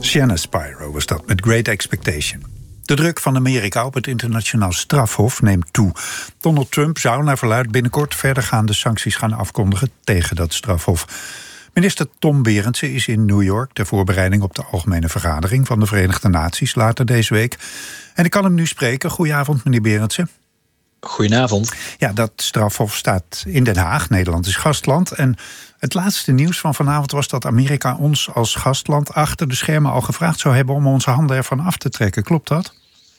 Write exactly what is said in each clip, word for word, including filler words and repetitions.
Shanna Spyro was dat, met Great Expectation. De druk van Amerika op het internationaal strafhof neemt toe. Donald Trump zou naar verluidt binnenkort verdergaande sancties gaan afkondigen tegen dat strafhof. Minister Tom Berendsen is in New York ter voorbereiding op de algemene vergadering van de Verenigde Naties later deze week. En ik kan hem nu spreken. Goedenavond, meneer Berendsen. Goedenavond. Ja, dat strafhof staat in Den Haag. Nederland is gastland. En het laatste nieuws van vanavond was dat Amerika ons als gastland achter de schermen al gevraagd zou hebben om onze handen ervan af te trekken. Klopt dat?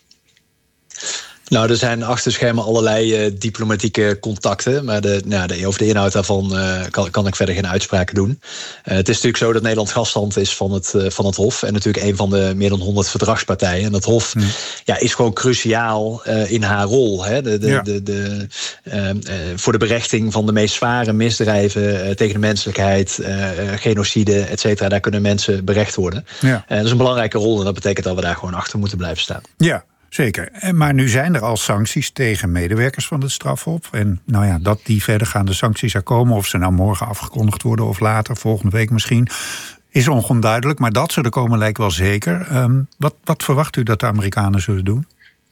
Nou, er zijn achter schermen allerlei uh, diplomatieke contacten. Maar de, nou, de, over de inhoud daarvan uh, kan, kan ik verder geen uitspraken doen. Uh, het is natuurlijk zo dat Nederland gastland is van het, uh, van het Hof. En natuurlijk een van de meer dan honderd verdragspartijen. En dat Hof hmm. ja, is gewoon cruciaal uh, in haar rol. Hè? De, de, ja. de, de, uh, uh, voor de berechting van de meest zware misdrijven uh, tegen de menselijkheid, uh, uh, genocide, et cetera. Daar kunnen mensen berecht worden. Ja. Uh, dat is een belangrijke rol en dat betekent dat we daar gewoon achter moeten blijven staan. Ja. Zeker. Maar nu zijn er al sancties tegen medewerkers van het strafhof. En nou ja, dat die verdergaande sancties er komen, of ze nou morgen afgekondigd worden of later, volgende week misschien, is onduidelijk. Maar dat ze er komen lijkt wel zeker. Um, wat, wat verwacht u dat de Amerikanen zullen doen?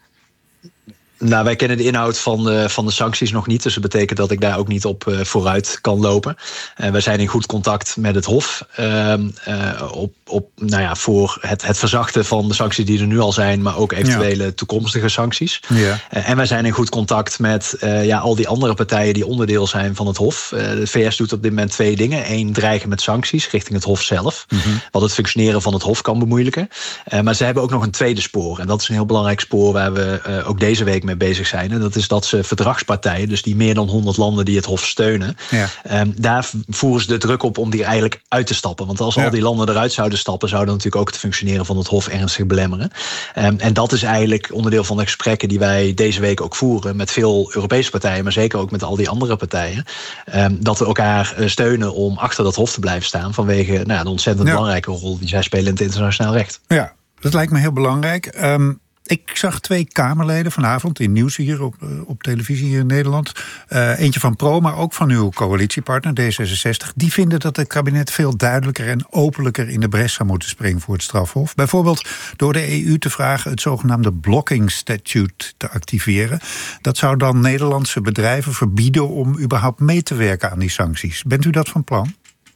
Nou, wij kennen de inhoud van de, van de sancties nog niet. Dus dat betekent dat ik daar ook niet op uh, vooruit kan lopen. Uh, wij zijn in goed contact met het Hof. Uh, uh, op, op, nou ja, voor het, het verzachten van de sancties die er nu al zijn, maar ook eventuele ja. toekomstige sancties. Ja. Uh, en wij zijn in goed contact met uh, ja, al die andere partijen die onderdeel zijn van het Hof. Uh, de V S doet op dit moment twee dingen. Eén, dreigen met sancties richting het Hof zelf. Mm-hmm. Wat het functioneren van het Hof kan bemoeilijken. Uh, maar ze hebben ook nog een tweede spoor. En dat is een heel belangrijk spoor waar we uh, ook deze week mee bezig zijn. En dat is dat ze verdragspartijen, dus die meer dan honderd landen die het Hof steunen, ja. um, daar voeren ze de druk op om die eigenlijk uit te stappen. Want als ja. al die landen eruit zouden stappen, zouden natuurlijk ook het functioneren van het Hof ernstig belemmeren. Um, en dat is eigenlijk onderdeel van de gesprekken die wij deze week ook voeren met veel Europese partijen, maar zeker ook met al die andere partijen. Um, dat we elkaar uh, steunen om achter dat Hof te blijven staan vanwege nou ja, de ontzettend ja. belangrijke rol die zij spelen in het internationaal recht. Ja, dat lijkt me heel belangrijk. Um... Ik zag twee Kamerleden vanavond in nieuws hier op, op televisie hier in Nederland. Uh, eentje van Pro, maar ook van uw coalitiepartner D zesenzestig. Die vinden dat het kabinet veel duidelijker en openlijker in de bres zou moeten springen voor het strafhof. Bijvoorbeeld door de E U te vragen het zogenaamde blocking statute te activeren. Dat zou dan Nederlandse bedrijven verbieden om überhaupt mee te werken aan die sancties. Bent u dat van plan?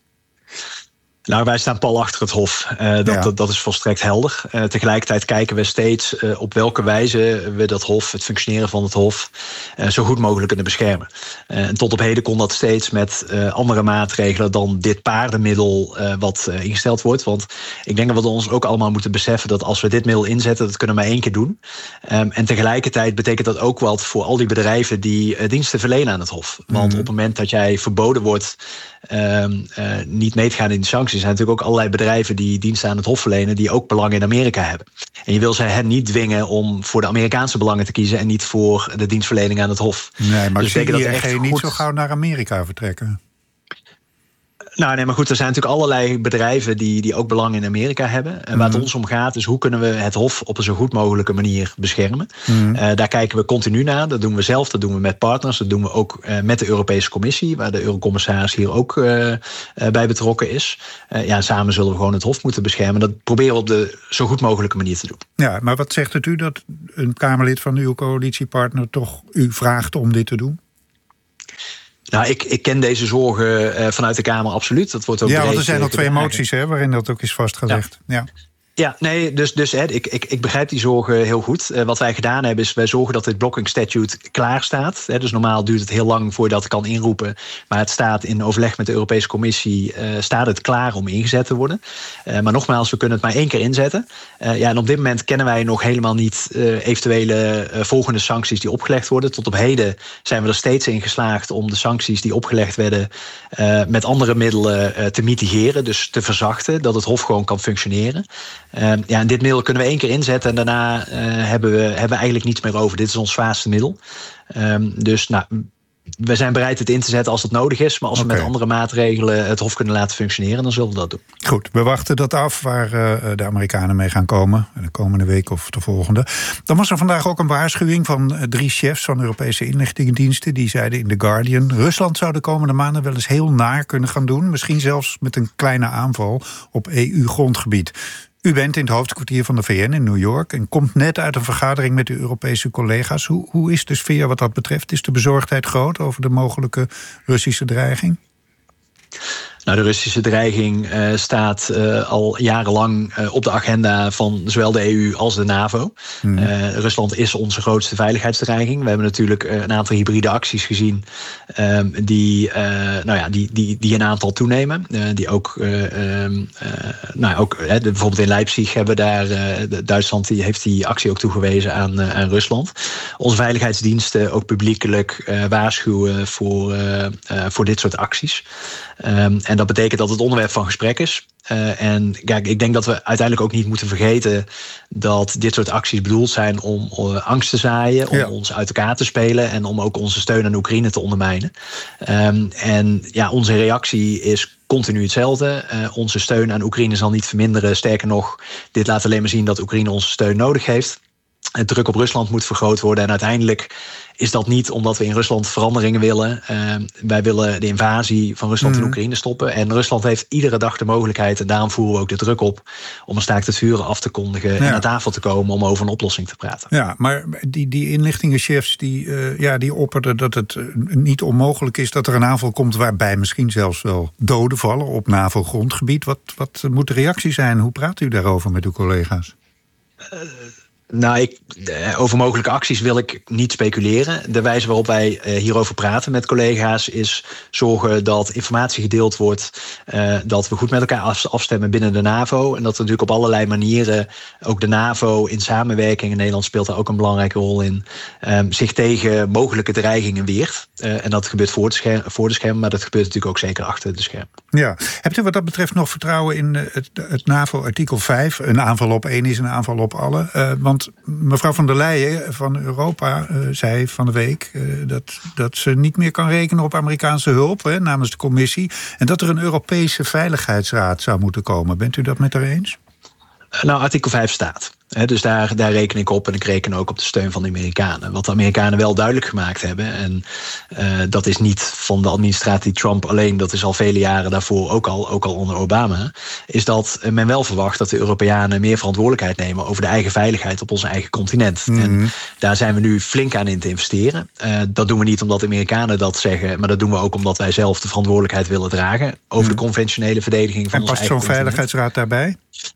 Nou, wij staan pal achter het Hof. Uh, dat, ja. dat, dat is volstrekt helder. Uh, tegelijkertijd kijken we steeds uh, op welke wijze we dat Hof, het functioneren van het Hof, uh, zo goed mogelijk kunnen beschermen. Uh, en tot op heden kon dat steeds met uh, andere maatregelen dan dit paardenmiddel uh, wat uh, ingesteld wordt. Want ik denk dat we ons ook allemaal moeten beseffen dat als we dit middel inzetten, dat kunnen we maar één keer doen. Um, en tegelijkertijd betekent dat ook wel voor al die bedrijven die uh, diensten verlenen aan het Hof. Want mm-hmm. op het moment dat jij verboden wordt um, uh, niet mee te gaan in de sancties, er zijn natuurlijk ook allerlei bedrijven die diensten aan het Hof verlenen die ook belangen in Amerika hebben. En je wil ze hen niet dwingen om voor de Amerikaanse belangen te kiezen en niet voor de dienstverlening aan het Hof. Nee, maar dus zie je echt goed niet zo gauw naar Amerika vertrekken? Nou, nee, maar goed, er zijn natuurlijk allerlei bedrijven die, die ook belang in Amerika hebben. En waar het ons om gaat is hoe kunnen we het Hof op een zo goed mogelijke manier beschermen. Mm. Uh, daar kijken we continu naar. Dat doen we zelf, dat doen we met partners. Dat doen we ook uh, met de Europese Commissie, waar de Eurocommissaris hier ook uh, uh, bij betrokken is. Uh, ja, samen zullen we gewoon het Hof moeten beschermen. Dat proberen we op de zo goed mogelijke manier te doen. Ja, maar wat zegt het u dat een Kamerlid van uw coalitiepartner toch u vraagt om dit te doen? Nou, ik, ik ken deze zorgen uh, vanuit de Kamer absoluut. Dat wordt ook ja, want er zijn al twee moties hè, waarin dat ook is vastgelegd. Ja. ja. Ja, nee, dus, dus hè, ik, ik, ik begrijp die zorgen heel goed. Uh, wat wij gedaan hebben is, wij zorgen dat dit blocking statute klaar staat. Hè, dus normaal duurt het heel lang voordat het kan inroepen. Maar het staat in overleg met de Europese Commissie, uh, staat het klaar om ingezet te worden. Uh, maar nogmaals, we kunnen het maar één keer inzetten. Uh, ja, en op dit moment kennen wij nog helemaal niet uh, eventuele uh, volgende sancties die opgelegd worden. Tot op heden zijn we er steeds in geslaagd om de sancties die opgelegd werden uh, met andere middelen uh, te mitigeren. Dus te verzachten, dat het Hof gewoon kan functioneren. Uh, ja, en dit middel kunnen we één keer inzetten en daarna uh, hebben, we, hebben we eigenlijk niets meer over. Dit is ons zwaarste middel. Um, dus nou, we zijn bereid het in te zetten als het nodig is. Maar als okay. we met andere maatregelen het Hof kunnen laten functioneren, dan zullen we dat doen. Goed, we wachten dat af waar uh, de Amerikanen mee gaan komen. De komende week of de volgende. Dan was er vandaag ook een waarschuwing van uh, drie chefs van Europese inlichtingendiensten. Die zeiden in The Guardian: Rusland zou de komende maanden wel eens heel naar kunnen gaan doen. Misschien zelfs met een kleine aanval op E U-grondgebied. U bent in het hoofdkwartier van de V N in New York en komt net uit een vergadering met uw Europese collega's. Hoe, hoe is de sfeer wat dat betreft? Is de bezorgdheid groot over de mogelijke Russische dreiging? Nou, de Russische dreiging uh, staat uh, al jarenlang uh, op de agenda van zowel de E U als de NAVO. Hmm. Uh, Rusland is onze grootste veiligheidsdreiging. We hebben natuurlijk uh, een aantal hybride acties gezien um, die, uh, nou ja, die, die, die een aantal toenemen. Uh, die ook, uh, um, uh, nou, ook uh, de, bijvoorbeeld in Leipzig hebben daar uh, de, Duitsland die heeft die actie ook toegewezen aan, uh, aan Rusland. Onze veiligheidsdiensten ook publiekelijk uh, waarschuwen voor, uh, uh, voor dit soort acties. Um, en dat betekent dat het onderwerp van gesprek is. Uh, en kijk, ik denk dat we uiteindelijk ook niet moeten vergeten dat dit soort acties bedoeld zijn om uh, angst te zaaien, om ja. ons uit elkaar te spelen en om ook onze steun aan Oekraïne te ondermijnen. Um, en ja, onze reactie is continu hetzelfde. Uh, onze steun aan Oekraïne zal niet verminderen. Sterker nog, dit laat alleen maar zien dat Oekraïne onze steun nodig heeft. Het druk op Rusland moet vergroot worden. En uiteindelijk is dat niet omdat we in Rusland veranderingen willen. Uh, wij willen de invasie van Rusland mm. in Oekraïne stoppen. En Rusland heeft iedere dag de mogelijkheid, en daarom voeren we ook de druk op, om een staakt het vuren af te kondigen ja. en aan tafel te komen om over een oplossing te praten. Ja, maar die, die inlichtingenchefs die, uh, ja, die opperden dat het uh, niet onmogelijk is dat er een aanval komt waarbij misschien zelfs wel doden vallen op NAVO-grondgebied. Wat, wat moet de reactie zijn? Hoe praat u daarover met uw collega's? Uh, Nou, ik, over mogelijke acties wil ik niet speculeren. De wijze waarop wij uh, hierover praten met collega's is zorgen dat informatie gedeeld wordt, uh, dat we goed met elkaar afstemmen binnen de NAVO en dat we natuurlijk op allerlei manieren ook de NAVO in samenwerking, en Nederland speelt daar ook een belangrijke rol in, um, zich tegen mogelijke dreigingen weert. Uh, en dat gebeurt voor, het scherm, voor de schermen, maar dat gebeurt natuurlijk ook zeker achter de schermen. Ja. Hebt u wat dat betreft nog vertrouwen in het, het NAVO-artikel vijf? Een aanval op één is een aanval op alle. Uh, want mevrouw von der Leyen van Europa uh, zei van de week uh, dat, dat ze niet meer kan rekenen op Amerikaanse hulp hè, namens de commissie. En dat er een Europese Veiligheidsraad zou moeten komen. Bent u dat met haar eens? Nou, artikel vijf staat. He, dus daar, daar reken ik op en ik reken ook op de steun van de Amerikanen. Wat de Amerikanen wel duidelijk gemaakt hebben, en uh, dat is niet van de administratie Trump alleen, dat is al vele jaren daarvoor ook al, ook al onder Obama, is dat men wel verwacht dat de Europeanen meer verantwoordelijkheid nemen over de eigen veiligheid op ons eigen continent. Mm-hmm. En daar zijn we nu flink aan in te investeren. Uh, dat doen we niet omdat de Amerikanen dat zeggen, maar dat doen we ook omdat wij zelf de verantwoordelijkheid willen dragen over mm-hmm. de conventionele verdediging van ons eigen continent. En past zo'n veiligheidsraad daarbij?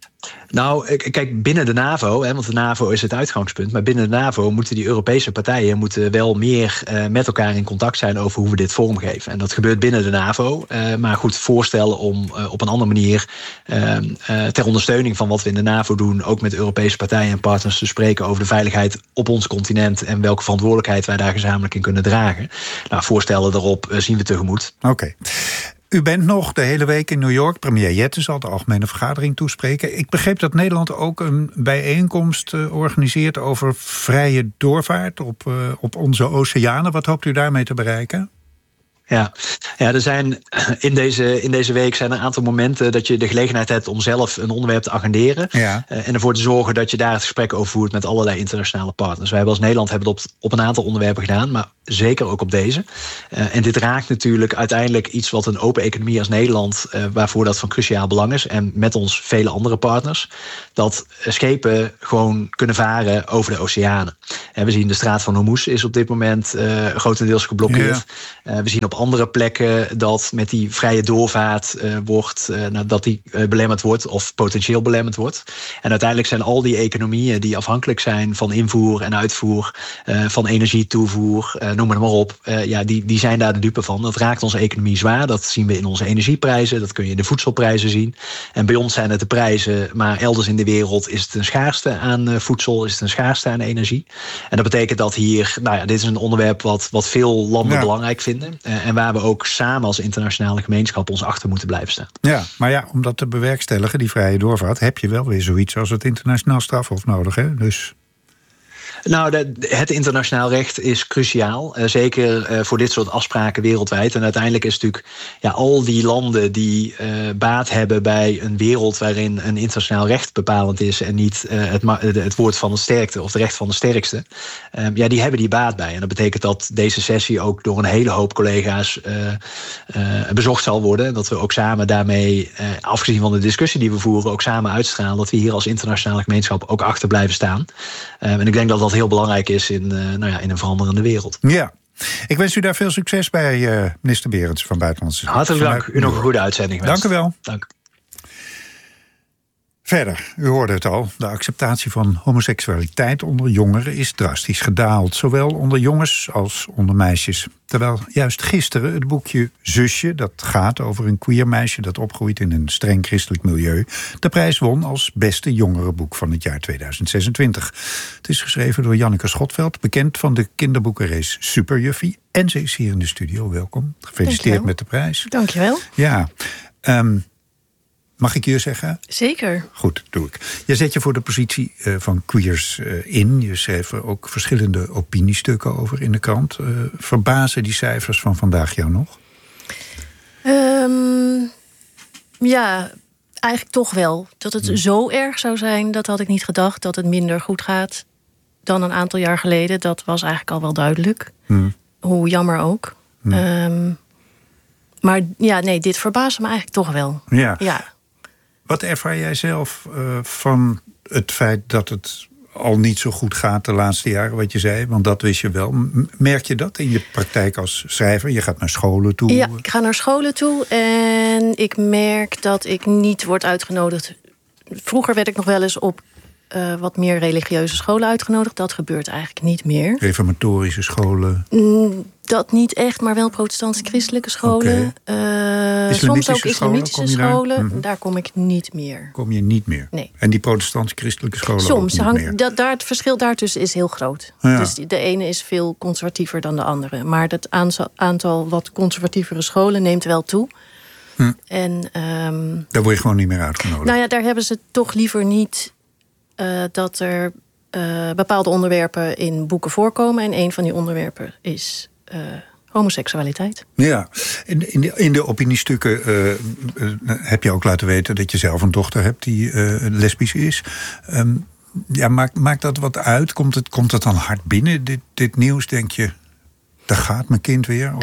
Nou, kijk, binnen de NAVO, hè, want de NAVO is het uitgangspunt, maar binnen de NAVO moeten die Europese partijen moeten wel meer uh, met elkaar in contact zijn over hoe we dit vormgeven. En dat gebeurt binnen de NAVO, uh, maar goed, voorstellen om uh, op een andere manier uh, uh, ter ondersteuning van wat we in de NAVO doen, ook met Europese partijen en partners te spreken over de veiligheid op ons continent en welke verantwoordelijkheid wij daar gezamenlijk in kunnen dragen. Nou, voorstellen daarop uh, zien we tegemoet. Oké. Okay. U bent nog de hele week in New York. Premier Jette zal de algemene vergadering toespreken. Ik begreep dat Nederland ook een bijeenkomst uh, organiseert over vrije doorvaart op, uh, op onze oceanen. Wat hoopt u daarmee te bereiken? Ja, ja er zijn in deze, in deze week zijn er een aantal momenten dat je de gelegenheid hebt om zelf een onderwerp te agenderen. Ja. Uh, en ervoor te zorgen dat je daar het gesprek over voert met allerlei internationale partners. Wij hebben als Nederland hebben het op, op een aantal onderwerpen gedaan, maar zeker ook op deze. Uh, en dit raakt natuurlijk uiteindelijk iets wat een open economie als Nederland, uh, waarvoor dat van cruciaal belang is. En met ons vele andere partners. Dat schepen gewoon kunnen varen over de oceanen. En we zien de straat van Hormuz is op dit moment uh, grotendeels geblokkeerd. Ja. Uh, we zien op andere plekken dat met die vrije doorvaart uh, wordt, uh, nou, dat die uh, belemmerd wordt of potentieel belemmerd wordt. En uiteindelijk zijn al die economieën die afhankelijk zijn van invoer en uitvoer, uh, van energietoevoer, uh, noem maar, maar op, uh, ja, die, die zijn daar de dupe van. Dat raakt onze economie zwaar. Dat zien we in onze energieprijzen, dat kun je in de voedselprijzen zien. En bij ons zijn het de prijzen, maar elders in de wereld is het een schaarste aan uh, voedsel, is het een schaarste aan energie. En dat betekent dat hier, nou ja, dit is een onderwerp wat, wat veel landen ja. belangrijk vinden. Uh, en waar we ook samen als internationale gemeenschap ons achter moeten blijven staan. Ja, maar ja, om dat te bewerkstelligen, die vrije doorvaart, heb je wel weer zoiets als het internationaal strafhof nodig, hè? Dus... Nou, de, het internationaal recht is cruciaal. Uh, zeker uh, voor dit soort afspraken wereldwijd. En uiteindelijk is natuurlijk ja, al die landen die uh, baat hebben bij een wereld waarin een internationaal recht bepalend is en niet uh, het, het woord van de sterkte of het recht van de sterkste. Uh, ja, die hebben die baat bij. En dat betekent dat deze sessie ook door een hele hoop collega's uh, uh, bezocht zal worden. Dat we ook samen daarmee, uh, afgezien van de discussie die we voeren, ook samen uitstralen dat we hier als internationale gemeenschap ook achter blijven staan. Uh, en ik denk dat dat heel belangrijk is in, uh, nou ja, in een veranderende wereld. Ja, ik wens u daar veel succes bij, uh, minister Berends van Buitenlandse Zaken. Hartelijk dank. U nog een goede uitzending. Dank u wel. Dank. Verder, u hoorde het al, de acceptatie van homoseksualiteit onder jongeren is drastisch gedaald. Zowel onder jongens als onder meisjes. Terwijl juist gisteren het boekje Zusje, dat gaat over een queer meisje dat opgroeit in een streng christelijk milieu, de prijs won als beste jongerenboek van het jaar tweeduizend zesentwintig. Het is geschreven door Janneke Schotveld, bekend van de kinderboekenrace Superjuffie. En ze is hier in de studio. Welkom. Gefeliciteerd Dankjewel. met de prijs. Dankjewel. Ja. Um, Mag ik je zeggen? Zeker. Goed, doe ik. Je zet je voor de positie uh, van queers uh, in. Je schreef er ook verschillende opiniestukken over in de krant. Uh, verbazen die cijfers van vandaag jou nog? Um, ja, eigenlijk toch wel. Dat het hmm. zo erg zou zijn, dat had ik niet gedacht. Dat het minder goed gaat dan een aantal jaar geleden. Dat was eigenlijk al wel duidelijk. Hmm. Hoe jammer ook. Hmm. Um, maar ja, nee, dit verbaasde me eigenlijk toch wel. Ja. ja. Wat ervaar jij zelf uh, van het feit dat het al niet zo goed gaat de laatste jaren, wat je zei? Want dat wist je wel. Merk je dat in je praktijk als schrijver? Je gaat naar scholen toe. Ja, ik ga naar scholen toe en ik merk dat ik niet word uitgenodigd. Vroeger werd ik nog wel eens op uh, wat meer religieuze scholen uitgenodigd. Dat gebeurt eigenlijk niet meer. Reformatorische scholen? Mm, dat niet echt, maar wel protestants-christelijke scholen. Okay. Uh, soms ook islamitische scholen. scholen. Daar? Mm-hmm. Daar kom ik niet meer. Kom je niet meer? Nee. En die protestants-christelijke scholen soms ook niet meer? Dat, daar, het verschil daartussen is heel groot. Ja. Dus de ene is veel conservatiever dan de andere. Maar het aantal wat conservatievere scholen neemt wel toe. Hm. En, um, daar word je gewoon niet meer uitgenodigd? Nou ja, daar hebben ze toch liever niet uh, dat er uh, bepaalde onderwerpen in boeken voorkomen. En een van die onderwerpen is Uh, homoseksualiteit. Ja, in, in, de, in de opiniestukken uh, uh, heb je ook laten weten dat je zelf een dochter hebt die uh, lesbisch is. Um, ja, maakt, maakt dat wat uit? Komt het, komt het dan hard binnen, dit, dit nieuws? Denk je, daar gaat mijn kind weer?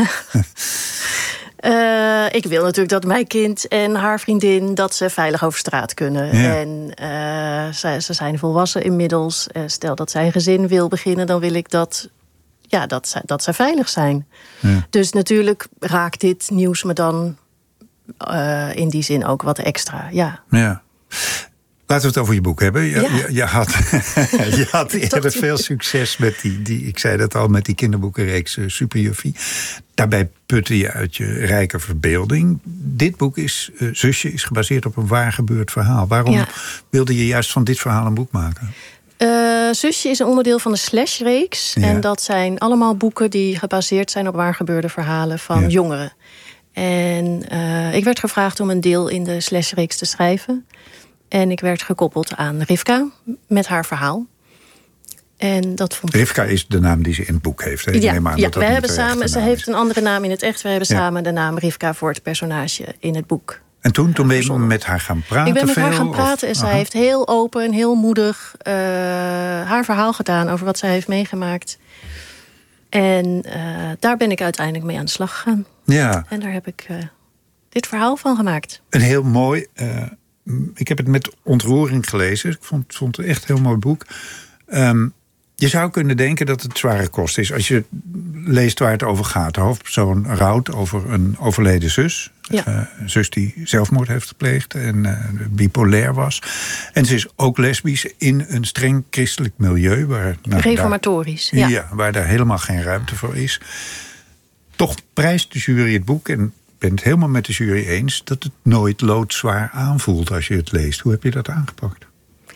uh, ik wil natuurlijk dat mijn kind en haar vriendin dat ze veilig over straat kunnen. Ja. En uh, ze, ze zijn volwassen inmiddels. Uh, stel dat zij een gezin wil beginnen, dan wil ik dat Ja, dat, zij, dat zij veilig zijn. Ja. Dus natuurlijk raakt dit nieuws me dan uh, in die zin ook wat extra. Ja. Ja. Laten we het over je boek hebben. Je, ja. je, je had, je had eerder veel succes met die, die, ik zei dat al, met die kinderboekenreeks uh, Superjuffie. Daarbij putte je uit je rijke verbeelding. Dit boek is, uh, Zusje, is gebaseerd op een waar gebeurd verhaal. Waarom ja. wilde je juist van dit verhaal een boek maken? Uh, Zusje is een onderdeel van de Slash-reeks. Ja. En dat zijn allemaal boeken die gebaseerd zijn op waar gebeurde verhalen van ja. jongeren. En uh, ik werd gevraagd om een deel in de Slash-reeks te schrijven. En ik werd gekoppeld aan Rivka met haar verhaal. En dat vond Rivka ik... is de naam die ze in het boek heeft. Hè? Ja, neem aan ja dat we hebben samen, ze heeft is. een andere naam in het echt. We hebben ja. samen de naam Rivka voor het personage in het boek. En toen, toen ben je met haar gaan praten? Ik ben met veel, haar gaan praten of? en zij Aha. heeft heel open en heel moedig uh, haar verhaal gedaan over wat zij heeft meegemaakt. En uh, daar ben ik uiteindelijk mee aan de slag gegaan. Ja. En daar heb ik uh, dit verhaal van gemaakt. Een heel mooi. Uh, ik heb het met ontroering gelezen. Ik vond, vond het echt een heel mooi boek. Um, Je zou kunnen denken dat het zware kost is. Als je leest waar het over gaat. De hoofdpersoon rouwt over een overleden zus. Ja. Uh, een zus die zelfmoord heeft gepleegd en uh, bipolair was. En ze is ook lesbisch in een streng christelijk milieu. Waar, nou, Reformatorisch, daar, ja. ja. Waar daar helemaal geen ruimte voor is. Toch prijst de jury het boek. En ik ben het helemaal met de jury eens dat het nooit loodzwaar aanvoelt als je het leest. Hoe heb je dat aangepakt?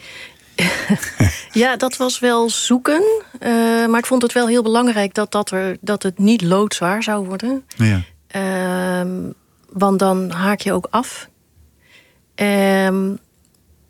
Ja, dat was wel zoeken. Uh, maar ik vond het wel heel belangrijk dat, dat, er, dat het niet loodzwaar zou worden. Ja. Uh, want dan haak je ook af. Uh,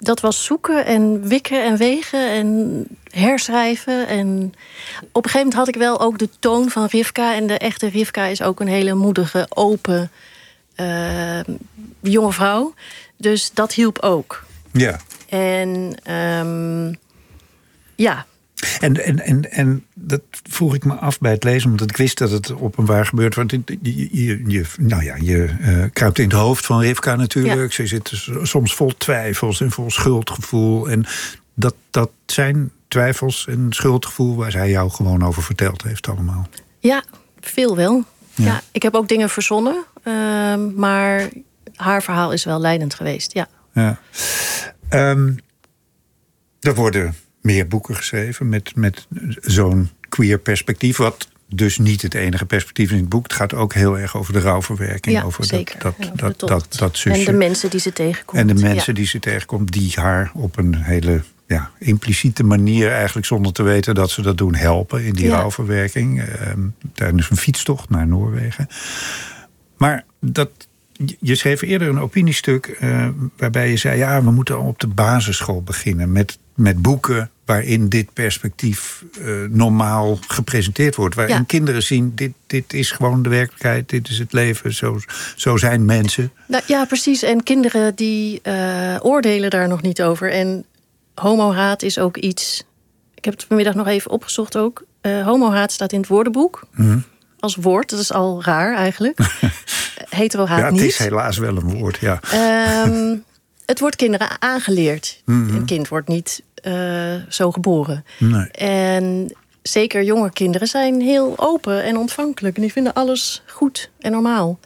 dat was zoeken en wikken en wegen en herschrijven. En op een gegeven moment had ik wel ook de toon van Rivka. En de echte Rivka is ook een hele moedige, open uh, jonge vrouw. Dus dat hielp ook. Ja. En um, ja... En, en, en, en dat vroeg ik me af bij het lezen, omdat ik wist dat het openbaar gebeurt. Want je, je, je, nou ja, je uh, kruipt in het hoofd van Rivka natuurlijk. Ja. Ze zit soms vol twijfels en vol schuldgevoel. En dat, dat zijn twijfels en schuldgevoel waar zij jou gewoon over verteld heeft allemaal. Ja, veel wel. Ja. Ja, ik heb ook dingen verzonnen. Uh, maar haar verhaal is wel leidend geweest, ja. Ja. Um, er worden meer boeken geschreven met, met zo'n queer perspectief. Wat dus niet het enige perspectief in het boek. Het gaat ook heel erg over de rouwverwerking. Ja, over zeker. Dat, ja, dat, dat, dat, dat zusje. En de mensen die ze tegenkomt. En de mensen ja. die ze tegenkomt, die haar op een hele ja, impliciete manier, eigenlijk zonder te weten dat ze dat doen, helpen in die ja. rouwverwerking. Uh, tijdens een fietstocht naar Noorwegen. Maar dat... Je schreef eerder een opiniestuk uh, waarbij je zei, ja, we moeten op de basisschool beginnen met, met boeken waarin dit perspectief uh, normaal gepresenteerd wordt. Waarin ja. kinderen zien, dit, dit is gewoon de werkelijkheid, dit is het leven, zo, zo zijn mensen. Nou, ja, precies. En kinderen die uh, oordelen daar nog niet over. En homohaat is ook iets... Ik heb het vanmiddag nog even opgezocht ook. Uh, homohaat staat in het woordenboek. Mm-hmm. Als woord, dat is al raar eigenlijk. Heterohaat niet. Ja, het is helaas wel een woord, ja. Um, het wordt kinderen aangeleerd. Mm-hmm. Een kind wordt niet uh, zo geboren. Nee. En zeker jonge kinderen zijn heel open en ontvankelijk. En die vinden alles goed en normaal.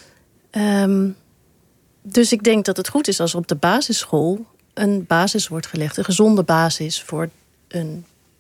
Um, dus ik denk dat het goed is als er op de basisschool een basis wordt gelegd. Een gezonde basis voor een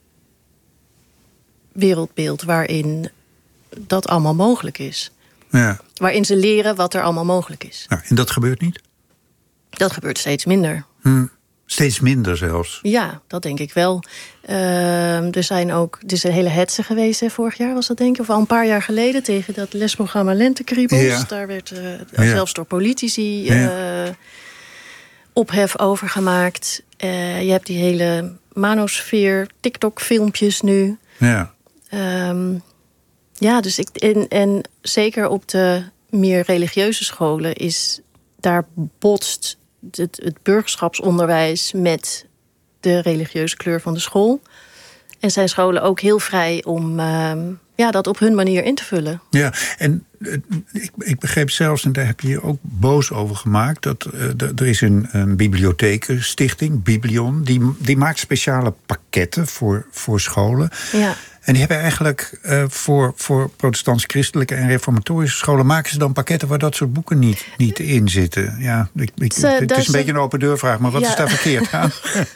wereldbeeld waarin dat allemaal mogelijk is. Ja. Waarin ze leren wat er allemaal mogelijk is. Nou, en dat gebeurt niet? Dat gebeurt steeds minder. Hm, steeds minder zelfs? Ja, dat denk ik wel. Uh, er zijn ook, er is een hele hetze geweest, hè, vorig jaar was dat denk ik, of al een paar jaar geleden, tegen dat lesprogramma Lentekriebels. Ja. Daar werd uh, ja. zelfs door politici uh, ja. ophef over gemaakt. Uh, je hebt die hele manosfeer, TikTok-filmpjes nu. Ja. Um, Ja, dus ik, en, en zeker op de meer religieuze scholen is daar botst het, het burgerschapsonderwijs met de religieuze kleur van de school. En zijn scholen ook heel vrij om uh, ja, dat op hun manier in te vullen. Ja, en uh, ik, ik begreep zelfs, en daar heb je je ook boos over gemaakt, dat uh, d- er is een, een bibliothekenstichting, Biblion, die, die maakt speciale pakketten voor, voor scholen. Ja. En die hebben eigenlijk uh, voor, voor protestants-christelijke en reformatorische scholen maken ze dan pakketten waar dat soort boeken niet, niet in zitten. Ja, ik, ik, Ze, het is een ze, beetje een open deurvraag, maar wat ja. is daar verkeerd aan?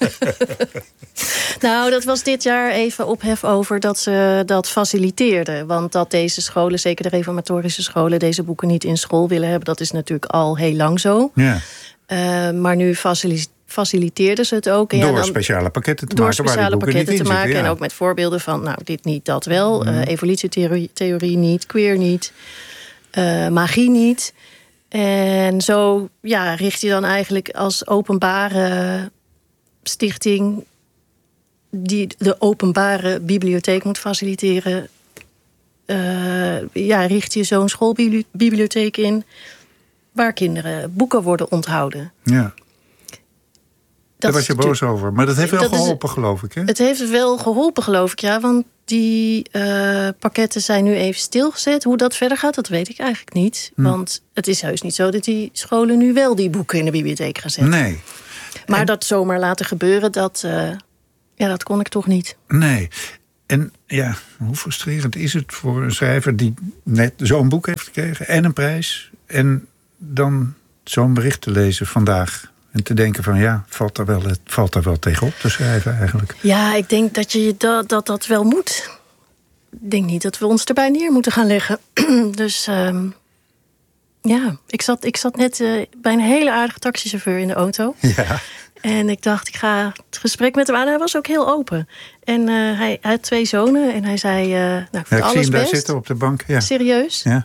Nou, dat was dit jaar even ophef over dat ze dat faciliteerden. Want dat deze scholen, zeker de reformatorische scholen, deze boeken niet in school willen hebben, dat is natuurlijk al heel lang zo. Ja. Uh, maar nu faciliteerden faciliteerden ze het ook. Door ja, dan, speciale pakketten te door maken. Door speciale pakketten te zitten, maken. ja. En ook met voorbeelden van, nou, dit niet, dat wel. Mm. Uh, evolutietheorie theorie niet, queer niet. Uh, magie niet. En zo ja, richt je dan eigenlijk als openbare stichting die de openbare bibliotheek moet faciliteren. Uh, ja, richt je zo'n schoolbibliotheek in waar kinderen boeken worden onthouden. Ja. Daar was je boos over. Maar dat heeft wel dat geholpen, is, geloof ik, hè? Het heeft wel geholpen, geloof ik, ja. Want die uh, pakketten zijn nu even stilgezet. Hoe dat verder gaat, dat weet ik eigenlijk niet. Hm. Want het is heus niet zo dat die scholen nu wel die boeken in de bibliotheek gaan zetten. Nee. Maar en... dat zomaar laten gebeuren, dat, uh, ja, dat kon ik toch niet. Nee. En ja, hoe frustrerend is het voor een schrijver die net zo'n boek heeft gekregen en een prijs, en dan zo'n bericht te lezen vandaag en te denken van ja, valt daar wel, valt daar wel tegenop te schrijven eigenlijk? Ja, ik denk dat je dat, dat, dat wel moet. Ik denk niet dat we ons erbij neer moeten gaan leggen. Dus um, ja, ik zat, ik zat net uh, bij een hele aardige taxichauffeur in de auto. Ja. En ik dacht, ik ga het gesprek met hem aan. Hij was ook heel open. En uh, hij, hij had twee zonen en hij zei, uh, nou, ik vind ja, ik alles zie hem best. daar zitten op de bank. Ja. Serieus? Ja.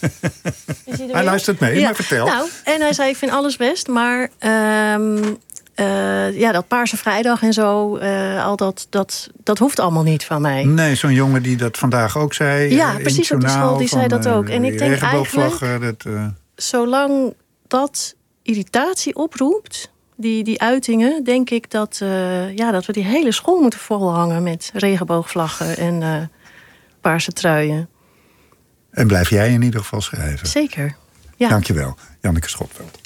Hij, hij luistert mee, ja. maar vertel. Nou, en hij zei, ik vind alles best, maar um, Uh, ja, dat Paarse Vrijdag en zo, uh, al dat, dat, dat hoeft allemaal niet van mij. Nee, zo'n jongen die dat vandaag ook zei. Ja, uh, precies op de school, die van, zei dat ook. En ik denk eigenlijk, dat, uh... zolang dat irritatie oproept, die, die uitingen, denk ik dat, uh, ja, dat we die hele school moeten volhangen met regenboogvlaggen en uh, paarse truien. En blijf jij in ieder geval schrijven. Zeker, ja. Dankjewel, Janneke Schotveld.